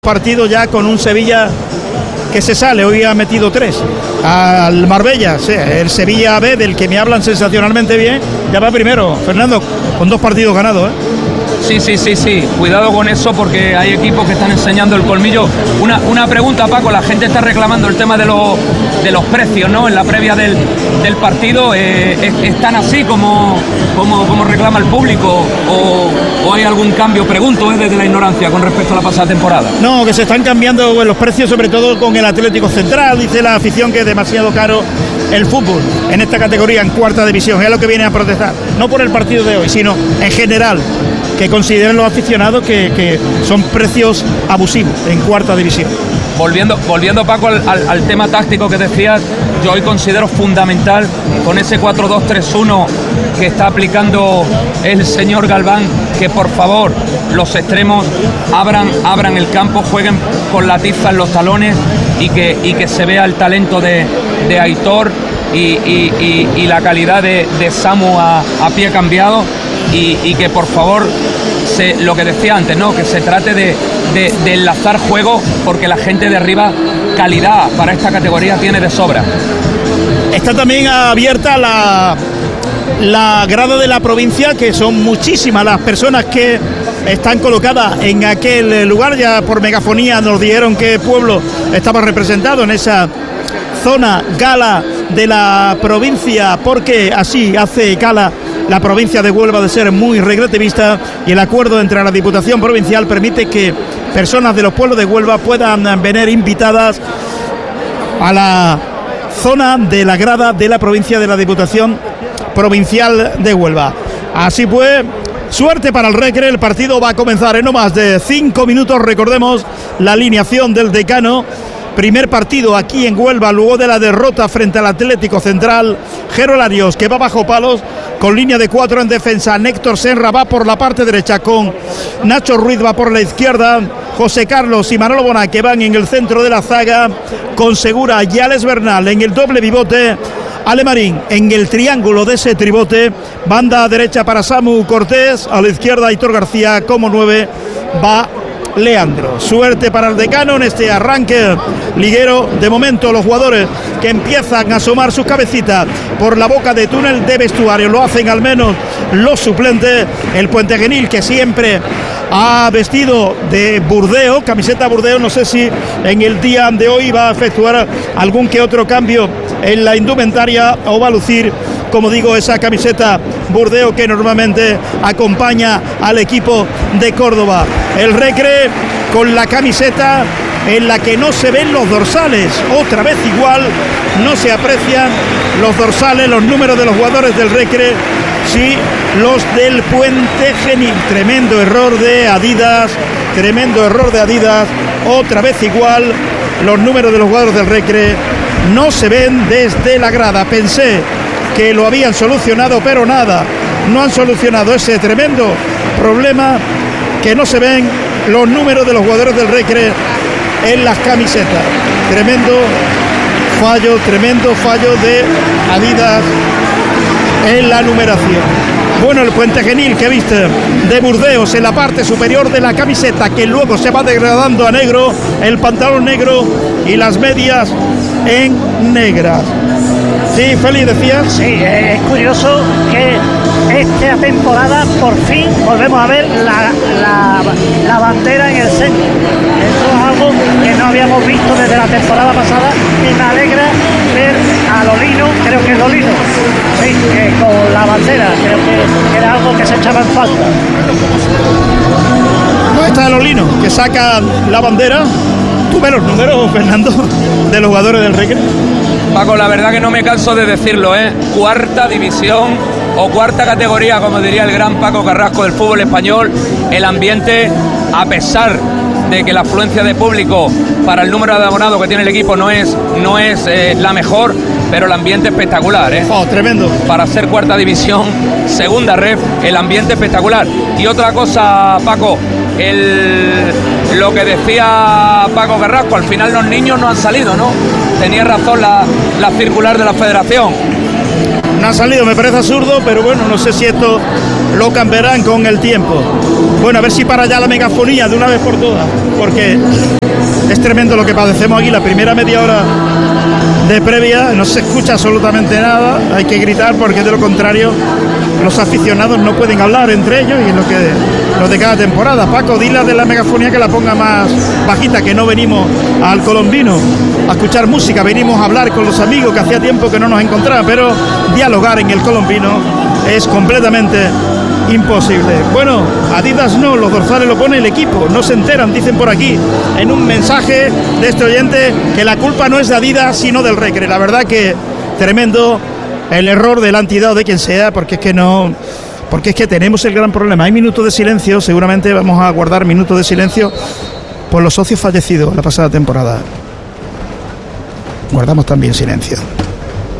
Partido ya con un Sevilla que se sale, hoy ha metido 3 al Marbella, sí, el Sevilla B, del que me hablan sensacionalmente bien, ya va primero, Fernando, con 2 partidos ganados, ¿eh? Sí, cuidado con eso porque hay equipos que están enseñando el colmillo. Una pregunta, Paco, la gente está reclamando el tema de los precios, ¿no? En la previa del partido, ¿están así como reclama el público o hay algún cambio? Pregunto desde la ignorancia con respecto a la pasada temporada. No, que se están cambiando los precios, sobre todo con el Atlético Central, dice la afición que es demasiado caro el fútbol en esta categoría, en cuarta división, es lo que viene a protestar, no por el partido de hoy, sino en general, que consideren los aficionados que son precios abusivos en cuarta división. Volviendo Paco al tema táctico que decías, yo hoy considero fundamental con ese 4-2-3-1 que está aplicando el señor Galván, que por favor los extremos abran el campo, jueguen con la tiza en los talones y que se vea el talento de Aitor y la calidad de Samu a pie cambiado y que por favor lo que decía antes, ¿no? Que se trate de enlazar juego, porque la gente de arriba calidad para esta categoría tiene de sobra. Está también abierta la grada de la provincia, que son muchísimas las personas que están colocadas en aquel lugar. Ya por megafonía nos dijeron qué pueblo estaba representado en esa zona gala de la provincia, porque así hace gala la provincia de Huelva de ser muy recreativista, y el acuerdo entre la Diputación Provincial permite que personas de los pueblos de Huelva puedan venir invitadas a la zona de la grada de la provincia de la Diputación Provincial de Huelva. Así pues, suerte para el Recre, el partido va a comenzar en no más de 5 minutos, recordemos la alineación del decano. Primer partido aquí en Huelva, luego de la derrota frente al Atlético Central. Jero Larios, que va bajo palos, con línea de 4 en defensa. Néctor Senra va por la parte derecha, con Nacho Ruiz va por la izquierda. José Carlos y Manolo Bona, que van en el centro de la zaga, con Segura y Alex Bernal en el doble pivote. Ale Marín en el triángulo de ese tribote. Banda derecha para Samu Cortés, a la izquierda Aitor García, como 9 va Leandro. Suerte para el decano en este arranque liguero. De momento los jugadores que empiezan a asomar sus cabecitas por la boca de túnel de vestuario lo hacen al menos los suplentes. El Puente Genil, que siempre ha vestido de Burdeo, camiseta Burdeo, no sé si en el día de hoy va a efectuar algún que otro cambio en la indumentaria o va a lucir, como digo, esa camiseta Burdeo que normalmente acompaña al equipo de Córdoba. El Recre con la camiseta en la que no se ven los dorsales, otra vez igual, no se aprecian los dorsales, los números de los jugadores del Recre, sí los del Puente Genil. Tremendo error de Adidas, otra vez igual, los números de los jugadores del Recre no se ven desde la grada. Pensé que lo habían solucionado, pero nada, no han solucionado ese tremendo problema, que no se ven los números de los jugadores del Recre en las camisetas. Tremendo fallo de Adidas en la numeración. Bueno, el Puente Genil, que viste de Burdeos en la parte superior de la camiseta, que luego se va degradando a negro, el pantalón negro y las medias en negras. Sí, Félix, decías. Sí, es curioso que esta temporada por fin volvemos a ver la bandera en el centro. Eso es algo que no habíamos visto desde la temporada pasada, y me alegra ver a Lolino, creo que es Lolino, sí, con la bandera. Creo que era algo que se echaba en falta. ¿Dónde está Lolino, que saca la bandera? ¿Tú ves los números, Fernando, de los jugadores del Recre? Paco, la verdad que no me canso de decirlo, cuarta división o cuarta categoría, como diría el gran Paco Carrasco del fútbol español. El ambiente, a pesar de que la afluencia de público para el número de abonados que tiene el equipo no es la mejor, pero el ambiente espectacular, Oh, tremendo. Para ser cuarta división, segunda ref, el ambiente espectacular. Y otra cosa, Paco, lo que decía Paco Carrasco, al final los niños no han salido, ¿no? Tenía razón la circular de la federación. No ha salido, me parece absurdo, pero bueno, no sé si esto lo cambiarán con el tiempo. Bueno, a ver si para ya la megafonía de una vez por todas, porque es tremendo lo que padecemos aquí. La primera media hora de previa no se escucha absolutamente nada, hay que gritar porque de lo contrario los aficionados no pueden hablar entre ellos, y es lo de cada temporada. Paco, dile de la megafonía que la ponga más bajita, que no venimos al Colombino a escuchar música, venimos a hablar con los amigos que hacía tiempo que no nos encontraba, pero dialogar en el Colombino es completamente imposible. Bueno, Adidas no, los dorsales lo pone el equipo, no se enteran, dicen por aquí en un mensaje de este oyente que la culpa no es de Adidas sino del Recre. La verdad que tremendo el error de la entidad o de quien sea, porque es que tenemos el gran problema. Hay minutos de silencio, seguramente vamos a guardar minutos de silencio por los socios fallecidos la pasada temporada. Guardamos también silencio.